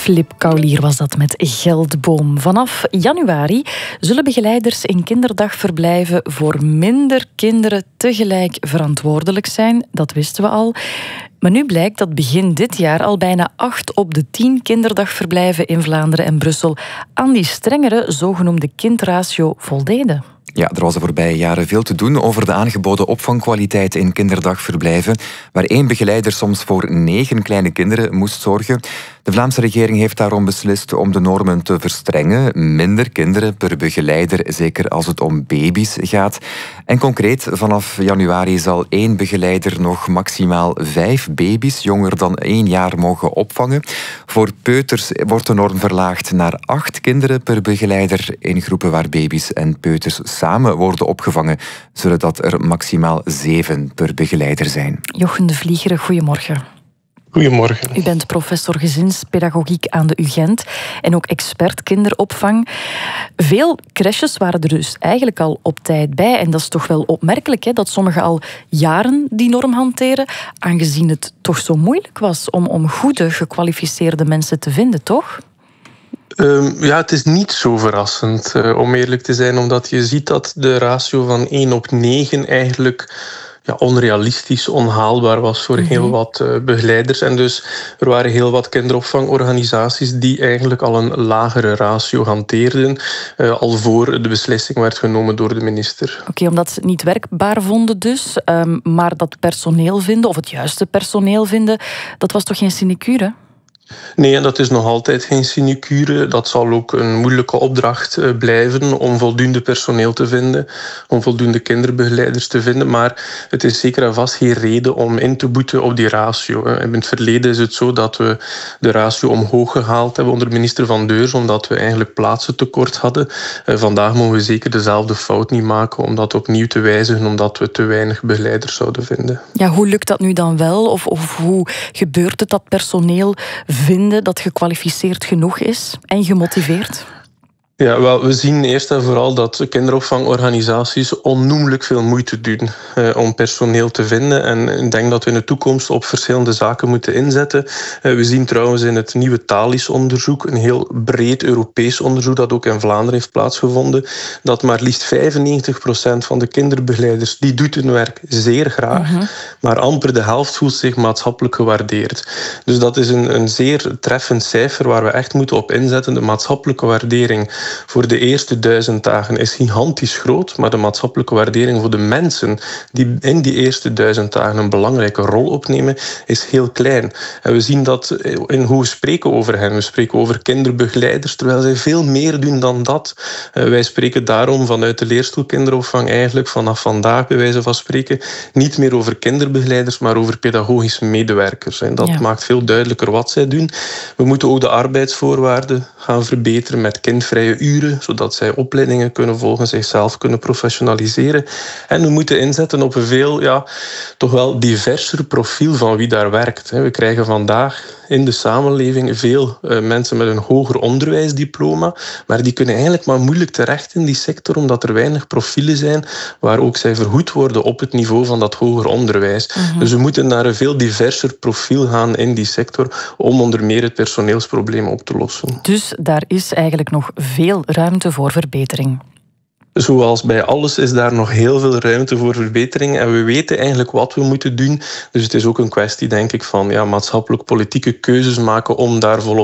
Flip Kaulier was dat met Geldboom. Vanaf januari zullen begeleiders in kinderdagverblijven voor minder kinderen tegelijk verantwoordelijk zijn. Dat wisten we al. Maar nu blijkt dat begin dit jaar al bijna 8 op de 10 kinderdagverblijven in Vlaanderen en Brussel aan die strengere zogenoemde kindratio voldeden. Ja, er was de voorbije jaren veel te doen over de aangeboden opvangkwaliteit in kinderdagverblijven, waar 1 begeleider soms voor 9 kleine kinderen moest zorgen. De Vlaamse regering heeft daarom beslist om de normen te verstrengen. Minder kinderen per begeleider, zeker als het om baby's gaat. En concreet, vanaf januari zal 1 begeleider nog maximaal 5 baby's jonger dan 1 jaar mogen opvangen. Voor peuters wordt de norm verlaagd naar 8 kinderen per begeleider. In groepen waar baby's en peuters samen worden opgevangen, zullen dat er maximaal 7 per begeleider zijn. Jochen de Vliegere, goedemorgen. Goedemorgen. U bent professor gezinspedagogiek aan de UGent en ook expert kinderopvang. Veel crèches waren er dus eigenlijk al op tijd bij. En dat is toch wel opmerkelijk, hè, dat sommigen al jaren die norm hanteren, aangezien het toch zo moeilijk was om goede, gekwalificeerde mensen te vinden, toch? Ja, het is niet zo verrassend, om eerlijk te zijn, omdat je ziet dat de ratio van 1 op 9 eigenlijk onrealistisch, onhaalbaar was voor heel wat begeleiders. En dus er waren heel wat kinderopvangorganisaties die eigenlijk al een lagere ratio hanteerden, al voor de beslissing werd genomen door de minister. Oké, omdat ze het niet werkbaar vonden dus, maar dat personeel vinden, of het juiste personeel vinden, dat was toch geen sinecure? Nee, en dat is nog altijd geen sinecure. Dat zal ook een moeilijke opdracht blijven om voldoende personeel te vinden, om voldoende kinderbegeleiders te vinden. Maar het is zeker en vast geen reden om in te boeten op die ratio. In het verleden is het zo dat we de ratio omhoog gehaald hebben onder minister Van Deurs, omdat we eigenlijk plaatsentekort hadden. Vandaag mogen we zeker dezelfde fout niet maken om dat opnieuw te wijzigen, omdat we te weinig begeleiders zouden vinden. Ja, hoe lukt dat nu dan wel? Of hoe gebeurt het dat personeel vinden dat gekwalificeerd genoeg is en gemotiveerd? Ja, wel, we zien eerst en vooral dat kinderopvangorganisaties onnoemelijk veel moeite doen om personeel te vinden. En ik denk dat we in de toekomst op verschillende zaken moeten inzetten. We zien trouwens in het nieuwe Thalys-onderzoek, een heel breed Europees onderzoek dat ook in Vlaanderen heeft plaatsgevonden, dat maar liefst 95% van de kinderbegeleiders die doet hun werk zeer graag, maar amper de helft voelt zich maatschappelijk gewaardeerd. Dus dat is een zeer treffend cijfer waar we echt moeten op inzetten. De maatschappelijke waardering voor de eerste 1000 dagen is gigantisch groot, maar de maatschappelijke waardering voor de mensen die in die eerste 1000 dagen een belangrijke rol opnemen, is heel klein. En we zien dat in hoe we spreken over hen. We spreken over kinderbegeleiders, terwijl zij veel meer doen dan dat. Wij spreken daarom vanuit de leerstoel kinderopvang eigenlijk vanaf vandaag, bij wijze van spreken, niet meer over kinderbegeleiders, maar over pedagogische medewerkers. En dat maakt veel duidelijker wat zij doen. We moeten ook de arbeidsvoorwaarden gaan verbeteren met kindvrije uren, zodat zij opleidingen kunnen volgen, zichzelf kunnen professionaliseren. En we moeten inzetten op een veel, toch wel diverser profiel van wie daar werkt. We krijgen vandaag in de samenleving veel mensen met een hoger onderwijsdiploma, maar die kunnen eigenlijk maar moeilijk terecht in die sector, omdat er weinig profielen zijn waar ook zij vergoed worden op het niveau van dat hoger onderwijs. Dus we moeten naar een veel diverser profiel gaan in die sector om onder meer het personeelsprobleem op te lossen. Dus daar is eigenlijk nog veel ruimte voor verbetering. Zoals bij alles is daar nog heel veel ruimte voor verbetering. En we weten eigenlijk wat we moeten doen. Dus het is ook een kwestie, denk ik, van maatschappelijk-politieke keuzes maken om daar volop